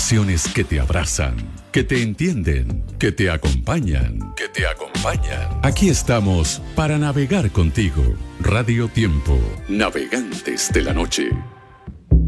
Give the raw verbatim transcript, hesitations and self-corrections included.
Canciones que te abrazan, que te entienden, que te acompañan, que te acompañan. Aquí estamos para navegar contigo. Radio Tiempo, navegantes de la noche.